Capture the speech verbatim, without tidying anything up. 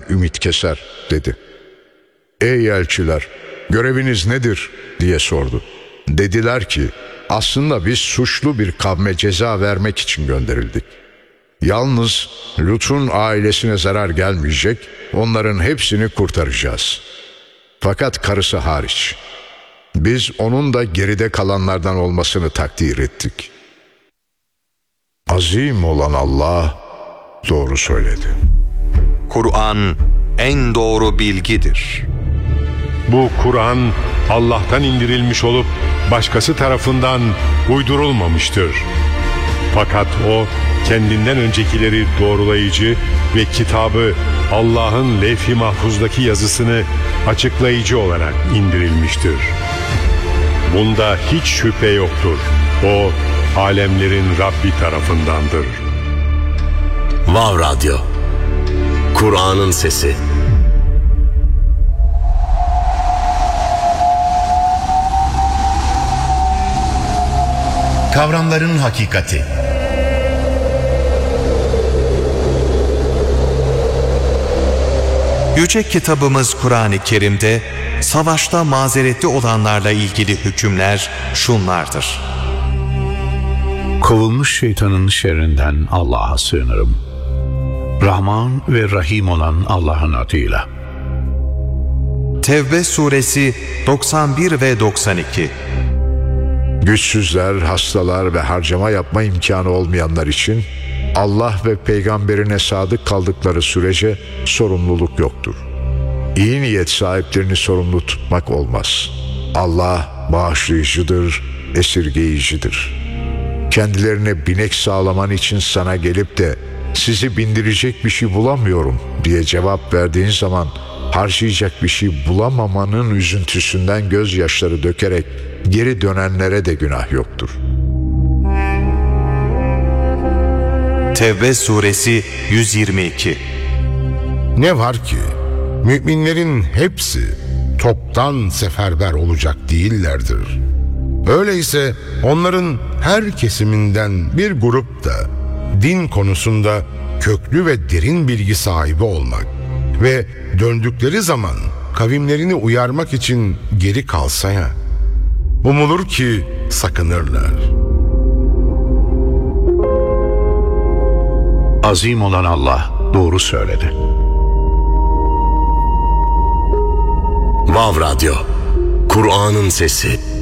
ümit keser dedi. Ey elçiler, göreviniz nedir diye sordu. Dediler ki, aslında biz suçlu bir kavme ceza vermek için gönderildik. Yalnız Lut'un ailesine zarar gelmeyecek, onların hepsini kurtaracağız. Fakat karısı hariç. Biz onun da geride kalanlardan olmasını takdir ettik. Azim olan Allah doğru söyledi. Kur'an en doğru bilgidir. Bu Kur'an Allah'tan indirilmiş olup başkası tarafından uydurulmamıştır. Fakat o kendinden öncekileri doğrulayıcı ve kitabı Allah'ın levh-i mahfuzdaki yazısını açıklayıcı olarak indirilmiştir. Bunda hiç şüphe yoktur. O alemlerin Rabbi tarafındandır. Vav Radyo, Kur'an'ın sesi. Kavramların hakikati. Yüce kitabımız Kur'an-ı Kerim'de savaşta mazeretli olanlarla ilgili hükümler şunlardır. Kovulmuş şeytanın şerrinden Allah'a sığınırım. Rahman ve Rahim olan Allah'ın adıyla. Tevbe suresi doksan bir ve doksan iki. Güçsüzler, hastalar ve harcama yapma imkanı olmayanlar için Allah ve peygamberine sadık kaldıkları sürece sorumluluk yoktur. İyi niyet sahiplerini sorumlu tutmak olmaz. Allah bağışlayıcıdır, esirgeyicidir. Kendilerine binek sağlaman için sana gelip de sizi bindirecek bir şey bulamıyorum diye cevap verdiğin zaman harcayacak bir şey bulamamanın üzüntüsünden gözyaşları dökerek geri dönenlere de günah yoktur. Tevbe suresi yüz yirmi iki. Ne var ki müminlerin hepsi toptan seferber olacak değillerdir. Öyleyse onların her kesiminden bir grup da din konusunda köklü ve derin bilgi sahibi olmak ve döndükleri zaman kavimlerini uyarmak için geri kalsa ya, umulur ki sakınırlar. Azim olan Allah doğru söyledi. Vav Radyo, Kur'an'ın sesi.